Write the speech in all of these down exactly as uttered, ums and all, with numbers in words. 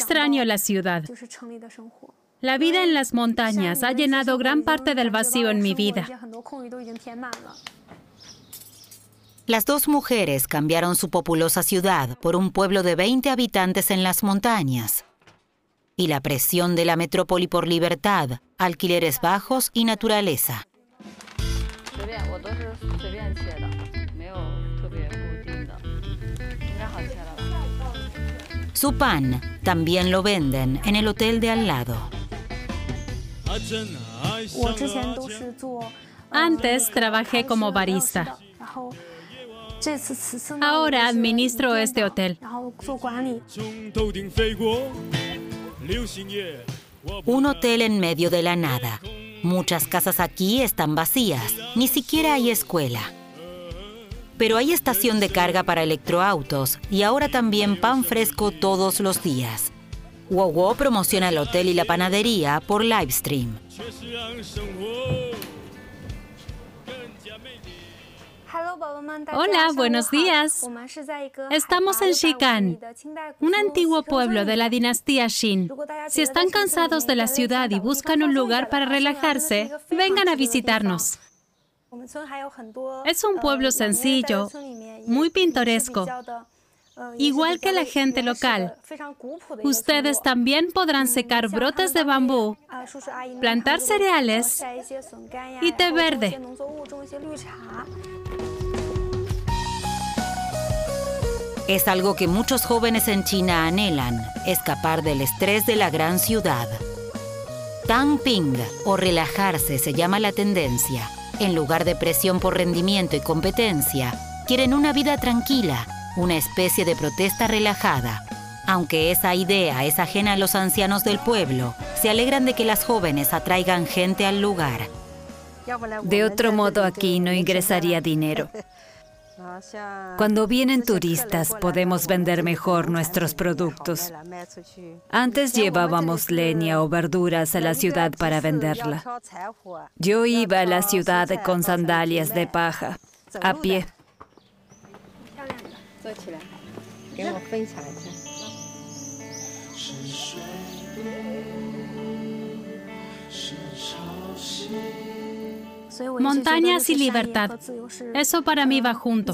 extraño la ciudad. La vida en las montañas ha llenado gran parte del vacío en mi vida. Las dos mujeres cambiaron su populosa ciudad por un pueblo de veinte habitantes en las montañas. Y la presión de la metrópoli por libertad, alquileres bajos y naturaleza. Su pan también lo venden en el hotel de al lado. Antes trabajé como barista. Ahora administro este hotel. Un hotel en medio de la nada. Muchas casas aquí están vacías. Ni siquiera hay escuela. Pero hay estación de carga para electroautos y ahora también pan fresco todos los días. Wow Wow promociona el hotel y la panadería por livestream. Hola, buenos días. Estamos en Xi'an, un antiguo pueblo de la dinastía Qin. Si están cansados de la ciudad y buscan un lugar para relajarse, vengan a visitarnos. Es un pueblo sencillo, muy pintoresco. Igual que la gente local, ustedes también podrán secar brotes de bambú, plantar cereales y té verde. Es algo que muchos jóvenes en China anhelan, escapar del estrés de la gran ciudad. Tangping, o relajarse, se llama la tendencia. En lugar de presión por rendimiento y competencia, quieren una vida tranquila, una especie de protesta relajada. Aunque esa idea es ajena a los ancianos del pueblo, se alegran de que las jóvenes atraigan gente al lugar. De otro modo, aquí no ingresaría dinero. Cuando vienen turistas, podemos vender mejor nuestros productos. Antes llevábamos leña o verduras a la ciudad para venderla. Yo iba a la ciudad con sandalias de paja, a pie. Montañas y libertad. Eso para mí va junto.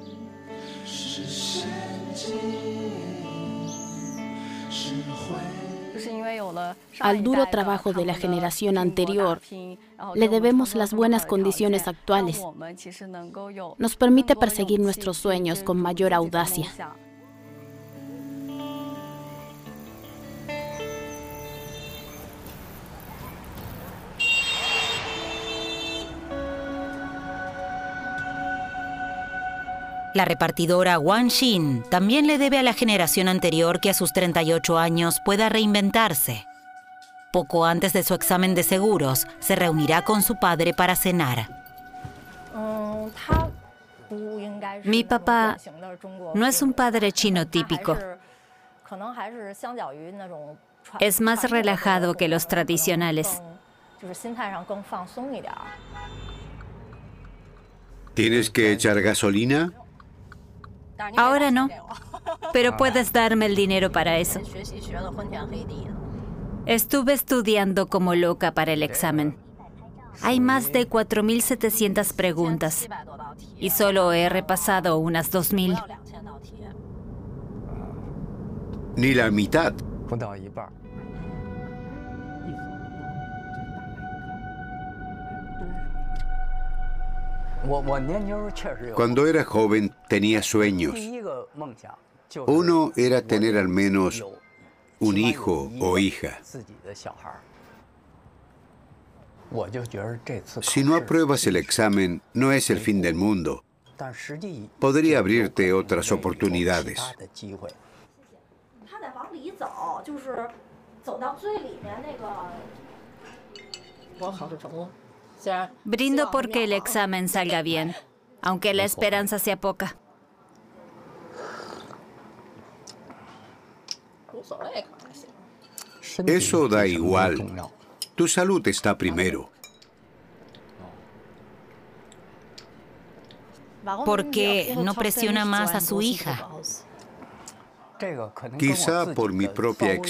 Al duro trabajo de la generación anterior, le debemos las buenas condiciones actuales. Nos permite perseguir nuestros sueños con mayor audacia. La repartidora Wang Xin también le debe a la generación anterior que a sus treinta y ocho años pueda reinventarse. Poco antes de su examen de seguros, se reunirá con su padre para cenar. Mi papá no es un padre chino típico. Es más relajado que los tradicionales. ¿Tienes que echar gasolina? Ahora no, pero puedes darme el dinero para eso. Estuve estudiando como loca para el examen. Hay más de cuatro mil setecientas preguntas y solo he repasado unas dos mil. Ni la mitad. Cuando era joven tenía sueños. Uno era tener al menos un hijo o hija. Si no apruebas el examen, no es el fin del mundo. Podría abrirte otras oportunidades. Brindo porque el examen salga bien, aunque la esperanza sea poca. Eso da igual. Tu salud está primero. ¿Por qué no presiona más a su hija? Quizá por mi propia experiencia.